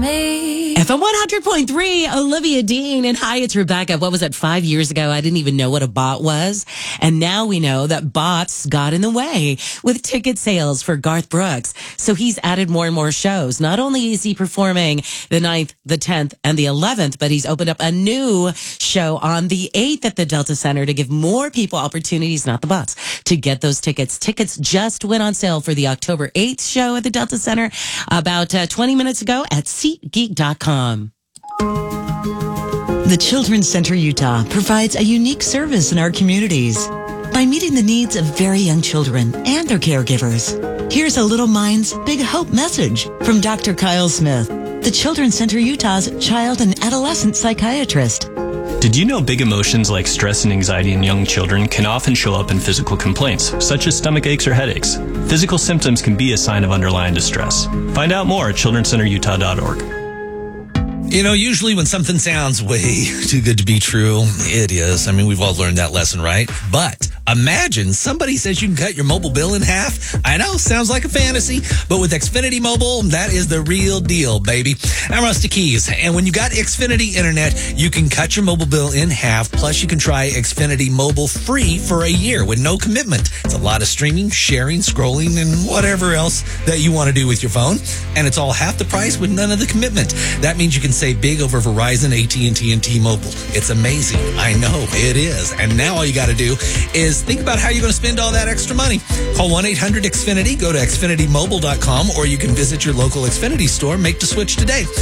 me. FM 100.3, Olivia Dean. And hi, it's Rebecca. What was it, 5 years ago? I didn't even know what a bot was. And now we know that bots got in the way with ticket sales for Garth Brooks. So he's added more and more shows. Not only is he performing the 9th, the 10th, and the 11th, but he's opened up a new show on the 8th at the Delta Center to give more people opportunities, not the bots, to get those tickets. Tickets just went on sale for the October 8th show at the Delta Center about 20 minutes ago at SeatGeek.com. The Children's Center Utah provides a unique service in our communities by meeting the needs of very young children and their caregivers. Here's a Little Minds Big Hope message from Dr. Kyle Smith, the Children's Center Utah's child and adolescent psychiatrist. Did you know big emotions like stress and anxiety in young children can often show up in physical complaints, such as stomach aches or headaches? Physical symptoms can be a sign of underlying distress. Find out more at childrencenterutah.org. You know, usually when something sounds way too good to be true, it is. I mean, we've all learned that lesson, right? But imagine somebody says you can cut your mobile bill in half. I know, sounds like a fantasy, but with Xfinity Mobile, that is the real deal, baby. I'm Rusty Keys, and when you got Xfinity Internet, you can cut your mobile bill in half, plus you can try Xfinity Mobile free for a year with no commitment. It's a lot of streaming, sharing, scrolling, and whatever else that you want to do with your phone, and it's all half the price with none of the commitment. That means you can save big over Verizon, AT&T, and T-Mobile. It's amazing. I know, it is. And now all you got to do is think about how you're going to spend all that extra money. Call 1-800-XFINITY, go to xfinitymobile.com, or you can visit your local Xfinity store. Make the switch today.